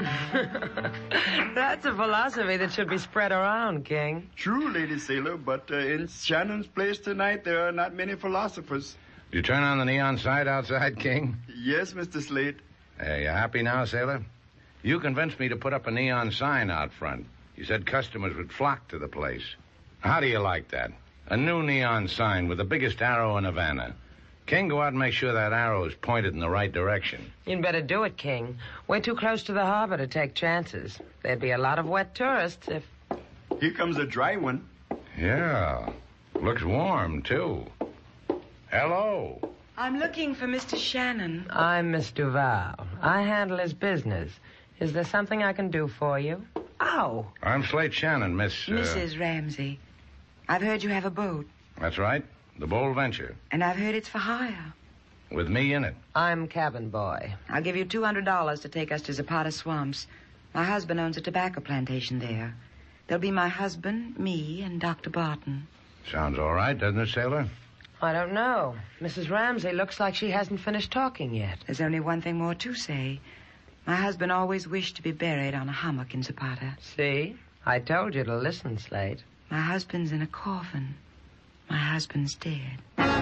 That's a philosophy that should be spread around, King. True, Lady Sailor, but in Shannon's place tonight, there are not many philosophers. You turn on the neon sign outside, King? Yes, Mr. Slate. You happy now, Sailor? You convinced me to put up a neon sign out front. You said customers would flock to the place. How do you like that? A new neon sign with the biggest arrow in Havana. King, go out and make sure that arrow is pointed in the right direction. You'd better do it, King. We're too close to the harbor to take chances. There'd be a lot of wet tourists if... Here comes a dry one. Yeah. Looks warm, too. Hello. I'm looking for Mr. Shannon. I'm Miss Duval. I handle his business. Is there something I can do for you? Ow! I'm Slate Shannon, Mrs. Ramsey. I've heard you have a boat. That's right. The Bold Venture. And I've heard it's for hire. With me in it. I'm cabin boy. I'll give you $200 to take us to Zapata Swamps. My husband owns a tobacco plantation there. There'll be my husband, me, and Dr. Barton. Sounds all right, doesn't it, Sailor? I don't know. Mrs. Ramsey looks like she hasn't finished talking yet. There's only one thing more to say. My husband always wished to be buried on a hummock in Zapata. See? I told you to listen, Slate. My husband's in a coffin. My husband's dead.